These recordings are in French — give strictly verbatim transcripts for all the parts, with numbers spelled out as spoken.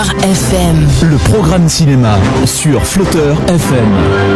F M. Le programme cinéma sur Flotteur F M.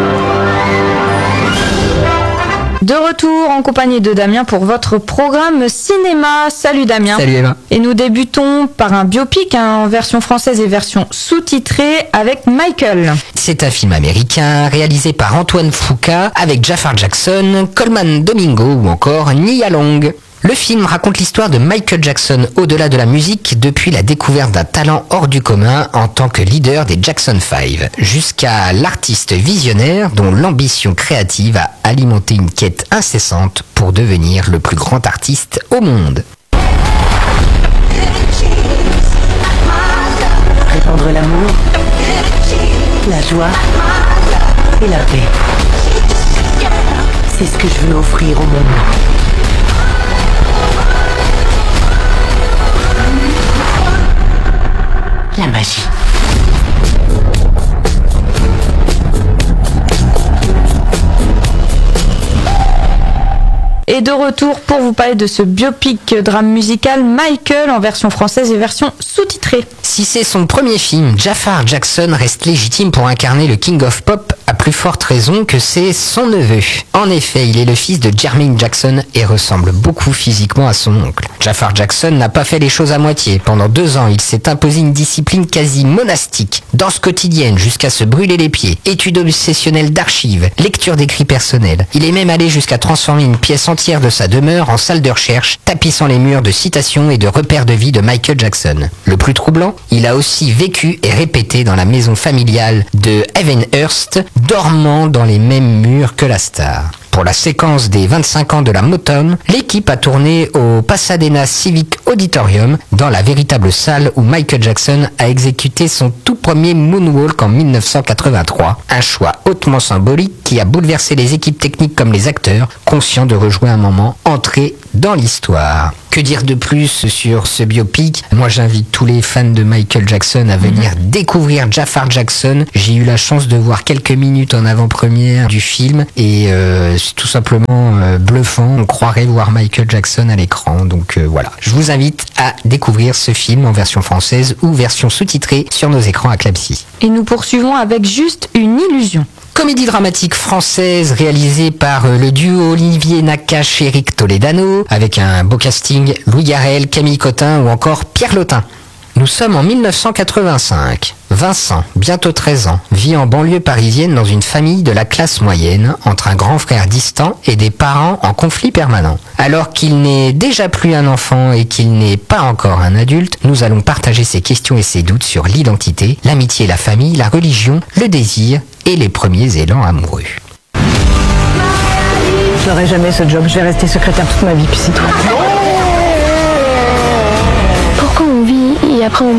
De retour en compagnie de Damien pour votre programme cinéma. Salut Damien. Salut Eva. Et nous débutons par un biopic hein, en version française et version sous-titrée avec Michael. C'est un film américain réalisé par Antoine Fuqua avec Jafar Jackson, Colman Domingo ou encore Nia Long. Le film raconte l'histoire de Michael Jackson au-delà de la musique depuis la découverte d'un talent hors du commun en tant que leader des Jackson five, jusqu'à l'artiste visionnaire dont l'ambition créative a alimenté une quête incessante pour devenir le plus grand artiste au monde. Répandre l'amour, la joie et la paix. C'est ce que je veux offrir au monde. La magie. Et de retour pour vous parler de ce biopic drame musical Michael en version française et version sous-titrée. Si c'est son premier film, Jafar Jackson reste légitime pour incarner le King of Pop à plus forte raison que c'est son neveu. En effet, il est le fils de Jermaine Jackson et ressemble beaucoup physiquement à son oncle. Jafar Jackson n'a pas fait les choses à moitié. Pendant deux ans, il s'est imposé une discipline quasi monastique, danse quotidienne jusqu'à se brûler les pieds, études obsessionnelles d'archives, lecture d'écrits personnels. Il est même allé jusqu'à transformer une pièce entière de sa demeure en salle de recherche, tapissant les murs de citations et de repères de vie de Michael Jackson. Le plus troublant, il a aussi vécu et répété dans la maison familiale de Evenhurst, dormant dans les mêmes murs que la star. Pour la séquence des vingt-cinq ans de la Motown, l'équipe a tourné au Pasadena Civic Auditorium, dans la véritable salle où Michael Jackson a exécuté son tout premier moonwalk en mille neuf cent quatre-vingt-trois. Un choix hautement symbolique qui a bouleversé les équipes techniques comme les acteurs, conscients de rejouer un moment entré dans l'histoire. Que dire de plus sur ce biopic ? Moi, j'invite tous les fans de Michael Jackson à venir mmh. découvrir Jafar Jackson. J'ai eu la chance de voir quelques minutes en avant-première du film et euh, c'est tout simplement euh, bluffant. On croirait voir Michael Jackson à l'écran. Donc euh, voilà, je vous invite à découvrir ce film en version française ou version sous-titrée sur nos écrans à Clapsy. Et nous poursuivons avec Juste une illusion. Comédie dramatique française réalisée par le duo Olivier Nakache et Eric Toledano, avec un beau casting, Louis Garrel, Camille Cotin ou encore Pierre Lotin. Nous sommes en mille neuf cent quatre-vingt-cinq. Vincent, bientôt treize ans, vit en banlieue parisienne dans une famille de la classe moyenne, entre un grand frère distant et des parents en conflit permanent. Alors qu'il n'est déjà plus un enfant et qu'il n'est pas encore un adulte, nous allons partager ses questions et ses doutes sur l'identité, l'amitié, la famille, la religion, le désir et les premiers élans amoureux. Je n'aurai jamais ce job, je vais rester secrétaire toute ma vie, puis c'est tout. Pourquoi on vit et après on meurt ?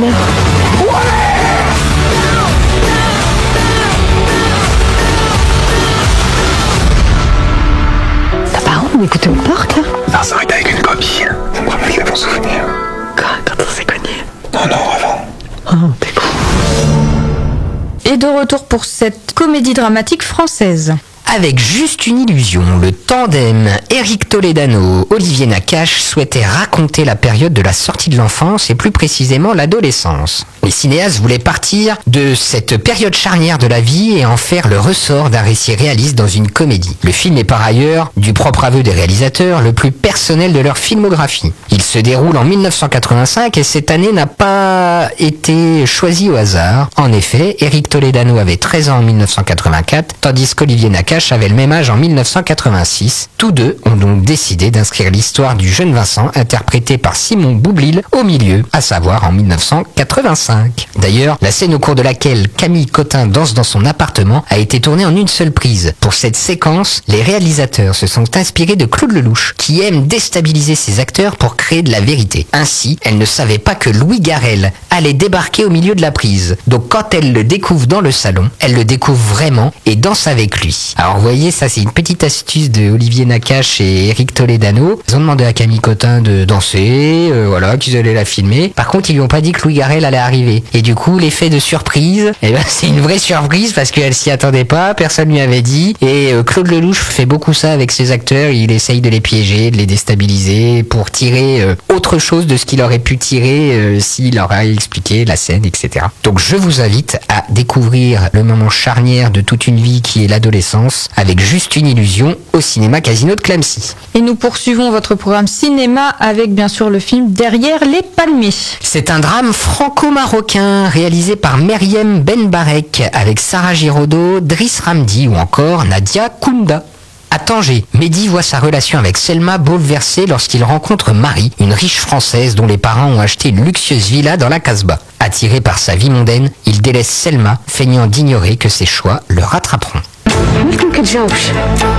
T'as pas honte d'écouter une porte, là ? Non, ça aurait été avec une copine. Ça me rappelle les bons souvenirs. Quand, quand on s'est connus ? Non, non, avant. Oh, t'es con. Et de retour pour cette comédie dramatique française. Avec Juste une illusion, le tandem Eric Toledano, Olivier Nakache souhaitait raconter la période de la sortie de l'enfance et plus précisément l'adolescence. Les cinéastes voulaient partir de cette période charnière de la vie et en faire le ressort d'un récit réaliste dans une comédie. Le film est par ailleurs, du propre aveu des réalisateurs, le plus personnel de leur filmographie. Il se déroule en mille neuf cent quatre-vingt-cinq et cette année n'a pas été choisie au hasard. En effet, Eric Toledano avait treize ans en mille neuf cent quatre-vingt-quatre, tandis qu'Olivier Nakache avait le même âge en mille neuf cent quatre-vingt-six. Tous deux ont donc décidé d'inscrire l'histoire du jeune Vincent, interprété par Simon Boublil, au milieu, à savoir en mille neuf cent quatre-vingt-cinq. D'ailleurs, la scène au cours de laquelle Camille Cotin danse dans son appartement a été tournée en une seule prise. Pour cette séquence, les réalisateurs se sont inspirés de Claude Lelouch, qui aime déstabiliser ses acteurs pour créer de la vérité. Ainsi, elle ne savait pas que Louis Garrel allait débarquer au milieu de la prise. Donc quand elle le découvre dans le salon, elle le découvre vraiment et danse avec lui. Alors Alors vous voyez, ça c'est une petite astuce de Olivier Nakache et Eric Toledano. Ils ont demandé à Camille Cotin de danser, euh, voilà, qu'ils allaient la filmer. Par contre, ils lui ont pas dit que Louis Garrel allait arriver. Et du coup, l'effet de surprise, eh ben, c'est une vraie surprise parce qu'elle s'y attendait pas, personne lui avait dit. Et euh, Claude Lelouch fait beaucoup ça avec ses acteurs. Il essaye de les piéger, de les déstabiliser pour tirer euh, autre chose de ce qu'il aurait pu tirer euh, s'il leur a expliqué la scène, et cetera. Donc je vous invite à découvrir le moment charnière de toute une vie qui est l'adolescence avec Juste une illusion au cinéma Casino de Clamecy. Et nous poursuivons votre programme cinéma avec bien sûr le film Derrière les palmiers. C'est un drame franco-marocain réalisé par Meriem Benbarek avec Sarah Giraudot, Driss Ramdi ou encore Nadia Kounda. À Tanger, Mehdi voit sa relation avec Selma bouleversée lorsqu'il rencontre Marie, une riche française dont les parents ont acheté une luxueuse villa dans la Casbah. Attiré par sa vie mondaine, il délaisse Selma, feignant d'ignorer que ses choix le rattraperont. ممكن كتجاوبش